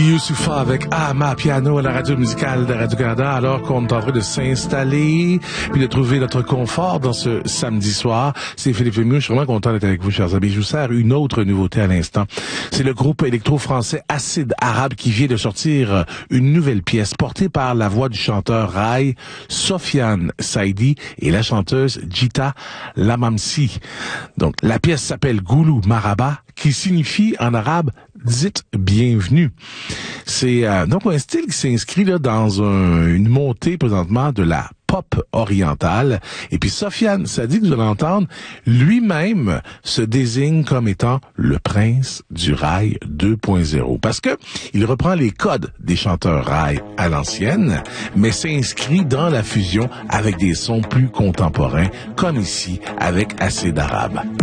Youssoupha avec Ama Piano à la radio musicale de Radio-Canada, alors qu'on est en train de s'installer puis de trouver notre confort dans ce samedi soir. C'est Philippe Lemieux, je suis vraiment content d'être avec vous, chers amis. Je vous sers une autre nouveauté à l'instant. C'est le groupe électro-français Acide Arabe qui vient de sortir une nouvelle pièce portée par la voix du chanteur Rai, Sofiane Saidi et la chanteuse Jita Lamamsi. Donc, la pièce s'appelle Goulou Maraba, qui signifie en arabe « dites bienvenue ». C'est donc un style qui s'inscrit là dans une montée présentement de la pop orientale. Et puis Sofiane Saidi, que vous allez entendre, lui-même se désigne comme étant le prince du rail 2.0. Parce que il reprend les codes des chanteurs rail à l'ancienne, mais s'inscrit dans la fusion avec des sons plus contemporains, comme ici avec Acide Arabe.